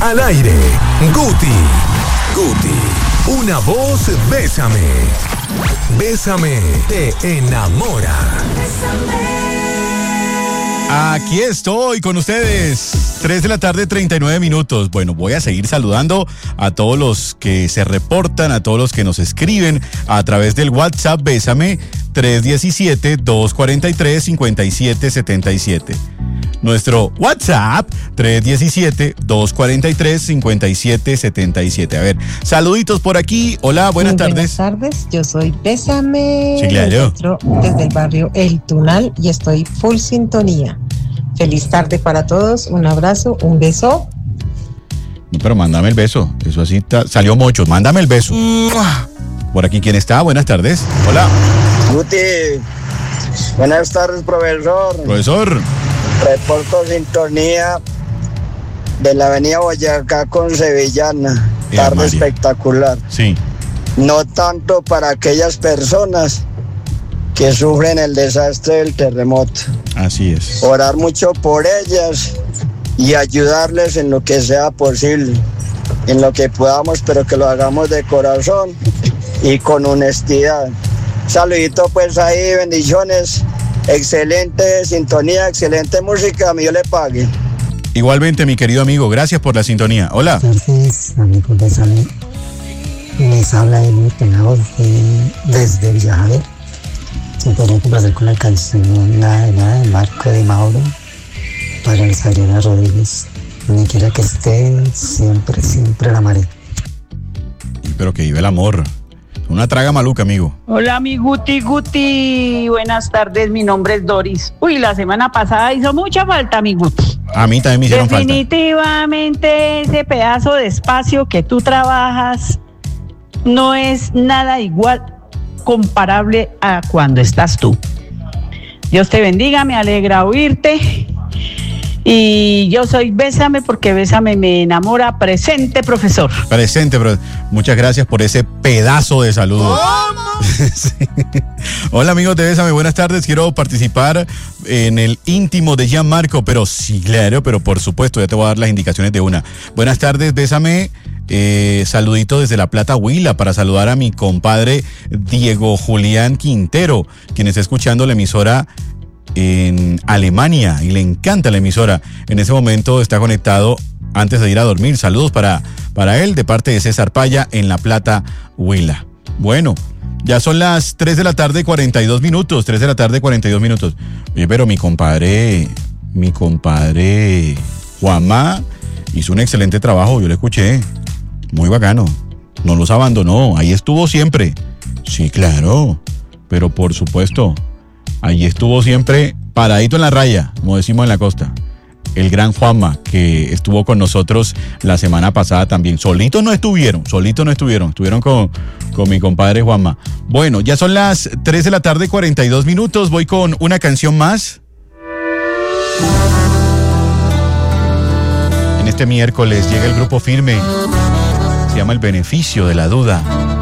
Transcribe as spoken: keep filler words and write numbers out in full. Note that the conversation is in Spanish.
al aire. Guti. Guti. Una voz, bésame. Bésame, te enamora. Aquí estoy con ustedes. tres de la tarde, treinta y nueve minutos. Bueno, voy a seguir saludando a todos los que se reportan, a todos los que nos escriben a través del WhatsApp. Bésame, tres uno siete, dos cuatro tres, cinco siete siete siete. Nuestro WhatsApp, tres uno siete, dos cuatro tres, cinco siete siete siete. A ver, saluditos por aquí. Hola, buenas Muy tardes. Buenas tardes, yo soy Bésame. Sí, claro. Desde el barrio El Tunal y estoy full sintonía. Feliz tarde para todos, un abrazo, un beso. No, pero mándame el beso. Eso así ta- salió mucho. Mándame el beso. Por aquí, ¿quién está? Buenas tardes. Hola. Guti, buenas tardes, profesor. Profesor. Reporto sintonía de la avenida Boyacá con Sevillana. Eh, Tarde María. espectacular. Sí. No tanto para aquellas personas que sufren el desastre del terremoto. Así es. Orar mucho por ellas y ayudarles en lo que sea posible, en lo que podamos, pero que lo hagamos de corazón y con honestidad. Saludito pues ahí, bendiciones, excelente sintonía, excelente música, mi Dios le pague. Igualmente, mi querido amigo, gracias por la sintonía. Hola. Buenas tardes, amigos de Salud. Les habla Emilio Penagos eh, desde Villajaver. Se podría complacer con la canción Nada de Nada de Marco de Mauro para Luis Adriana Rodríguez. Donde quiera que esté, siempre, siempre la amaré. Pero que vive el amor. Una traga maluca, amigo. Hola, mi Guti Guti. Buenas tardes, mi nombre es Doris. Uy, la semana pasada hizo mucha falta, mi Guti. A mí también me hicieron falta. Definitivamente ese pedazo de espacio que tú trabajas no es nada igual comparable a cuando estás tú. Dios te bendiga, me alegra oírte. Y yo soy Bésame porque Bésame me enamora. Presente, profesor. Presente, pero muchas gracias por ese pedazo de saludo. Sí. Hola, amigos de Bésame, buenas tardes. Quiero participar en el íntimo de Gianmarco, pero sí, claro, pero por supuesto, ya te voy a dar las indicaciones de una. Buenas tardes, Bésame. Eh, saludito desde La Plata, Huila, para saludar a mi compadre Diego Julián Quintero, quien está escuchando la emisora en Alemania y le encanta la emisora. En ese momento está conectado antes de ir a dormir. Saludos para, para él de parte de César Paya en La Plata, Huila. Bueno, ya son las tres de la tarde, cuarenta y dos minutos. tres de la tarde, cuarenta y dos minutos. Oye, pero mi compadre, mi compadre Juanma hizo un excelente trabajo, yo lo escuché. Muy bacano. No los abandonó, ahí estuvo siempre. Sí, claro, pero por supuesto, ahí estuvo siempre paradito en la raya, como decimos en la costa. El gran Juanma, que estuvo con nosotros la semana pasada también. Solitos no estuvieron, solitos no estuvieron, estuvieron con, con mi compadre Juanma. Bueno, ya son las tres de la tarde, cuarenta y dos minutos. Voy con una canción más. En este miércoles llega el grupo Firme. Se llama El Beneficio de la Duda.